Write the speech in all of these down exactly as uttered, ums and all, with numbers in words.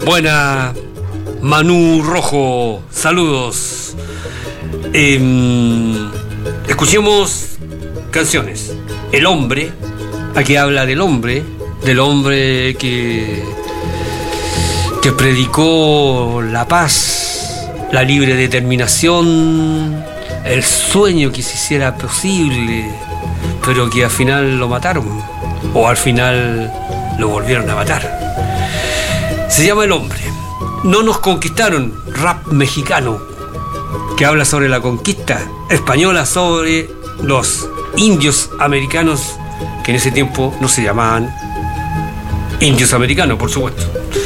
Buena, Manu Rojo, saludos. Eh, escuchemos canciones. El hombre, aquí habla del hombre, del hombre que, que predicó la paz, la libre determinación, el sueño que se hiciera posible, pero que al final lo mataron, o al final lo volvieron a matar. Se llama El hombre. No nos conquistaron, rap mexicano, que habla sobre la conquista española sobre los indios americanos, que en ese tiempo no se llamaban indios americanos, por supuesto.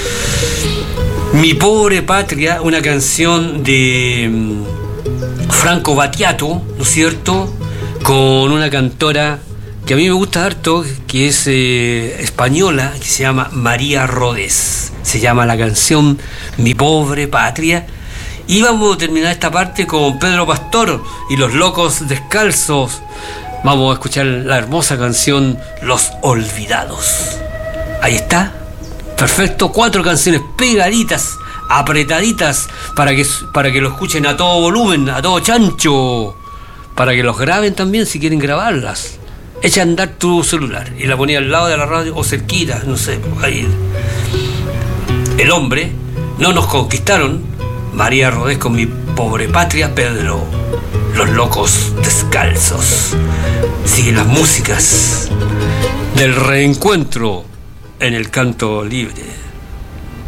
Mi pobre patria, una canción de Franco Battiato, ¿no es cierto?, con una cantora que a mí me gusta harto, que es eh, española, que se llama María Rodés. Se llama la canción Mi pobre patria. Y vamos a terminar esta parte con Pedro Pastor y Los Locos Descalzos. Vamos a escuchar la hermosa canción Los Olvidados. Ahí está, perfecto, cuatro canciones pegaditas, apretaditas, para que, para que lo escuchen a todo volumen, a todo chancho, para que los graben también si quieren grabarlas. Echa a andar tu celular y la ponía al lado de la radio o cerquita, no sé, ahí. El hombre, No nos conquistaron, María Rodés con Mi pobre patria, Pedro, Los Locos Descalzos. Siguen las músicas del reencuentro en el canto libre.